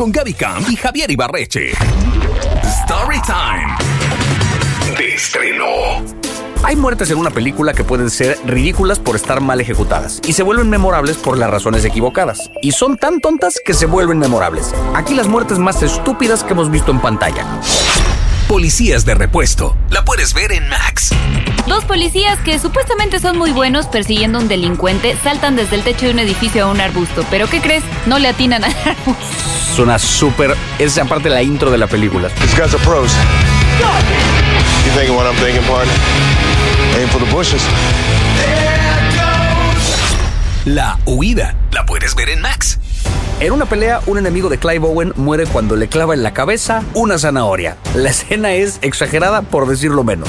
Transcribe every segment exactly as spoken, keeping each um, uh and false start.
con Gaby Camp y Javier Ibarreche. Storytime de estreno. Hay muertes en una película que pueden ser ridículas por estar mal ejecutadas y se vuelven memorables por las razones equivocadas. Y son tan tontas que se vuelven memorables. Aquí las muertes más estúpidas que hemos visto en pantalla. Policías de repuesto. La puedes ver en Max. Dos policías que supuestamente son muy buenos persiguiendo a un delincuente saltan desde el techo de un edificio a un arbusto. ¿Pero qué crees? No le atinan al arbusto. Suena súper... Es aparte la intro de la película. These guys are pros. You thinking what I'm thinking, partner? Aim for the bushes. La huida. La puedes ver en Max. En una pelea, un enemigo de Clive Owen muere cuando le clava en la cabeza una zanahoria. La escena es exagerada por decirlo menos.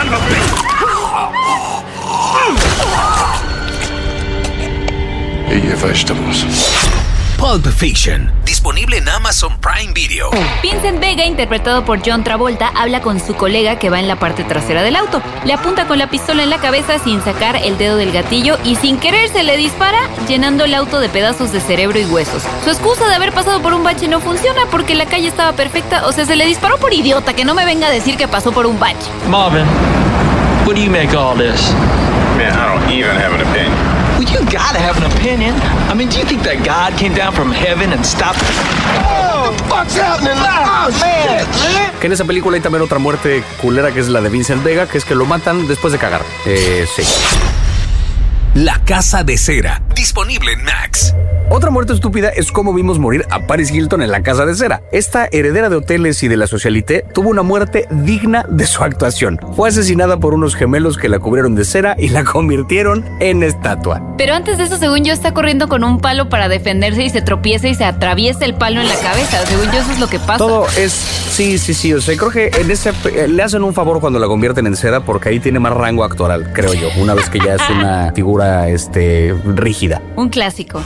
Eat your vegetables. Pulp Fiction. Disponible en Amazon Prime Video. Vincent Vega, interpretado por John Travolta, habla con su colega que va en la parte trasera del auto. Le apunta con la pistola en la cabeza sin sacar el dedo del gatillo y sin querer se le dispara, llenando el auto de pedazos de cerebro y huesos. Su excusa de haber pasado por un bache no funciona porque la calle estaba perfecta. O sea, se le disparó por idiota, que no me venga a decir que pasó por un bache. Marvin, what do you make of all this? Man, I don't even have an opinion. Well, you gotta have an opinion. I mean, do you think that God came down from heaven and stopped? Oh, what the fuck's happening? Oh, man, man. Que en esa película hay también otra muerte culera que es la de Vincent Vega, que es que lo matan después de cagar. Eh, sí. La Casa de Cera. Disponible en Max. Otra muerte estúpida es cómo vimos morir a Paris Hilton en La Casa de Cera. Esta heredera de hoteles y de la socialité tuvo una muerte digna de su actuación. Fue asesinada por unos gemelos que la cubrieron de cera y la convirtieron en estatua. Pero antes de eso, según yo, está corriendo con un palo para defenderse y se tropieza y se atraviesa el palo en la cabeza. Según yo, eso es lo que pasa. Todo es... Sí, sí, sí. O sea, creo que en ese le hacen un favor cuando la convierten en cera porque ahí tiene más rango actoral, creo yo. Una vez que ya es una figura este, rígida. Un clásico.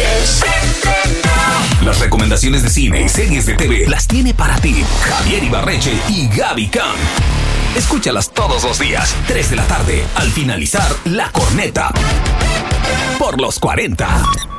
Las recomendaciones de cine y series de T V las tiene para ti Javier Ibarreche y Gaby Camp. Escúchalas todos los días, tres de la tarde, al finalizar La Corneta. Por los cuarenta.